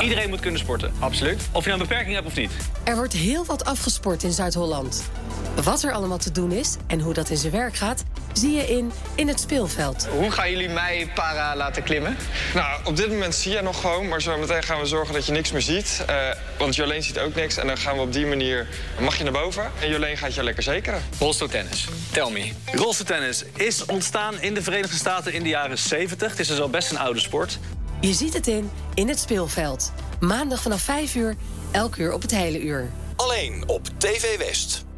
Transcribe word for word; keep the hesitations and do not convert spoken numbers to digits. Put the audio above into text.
Iedereen moet kunnen sporten. Absoluut. Of je nou een beperking hebt of niet. Er wordt heel wat afgesport in Zuid-Holland. Wat er allemaal te doen is en hoe dat in zijn werk gaat, zie je in In het Speelveld. Hoe gaan jullie mij para laten klimmen? Nou, op dit moment zie je nog gewoon, maar zo meteen gaan we zorgen dat je niks meer ziet. Uh, want Jolene ziet ook niks en dan gaan we op die manier, mag je naar boven. En Jolene gaat je lekker zekeren. Rolstoeltennis. Tell me. Rolstoeltennis is ontstaan in de Verenigde Staten in de jaren zeventig. Het is dus al best een oude sport. Je ziet het in In het Speelveld. Maandag vanaf vijf uur, elk uur op het hele uur. Alleen op T V West.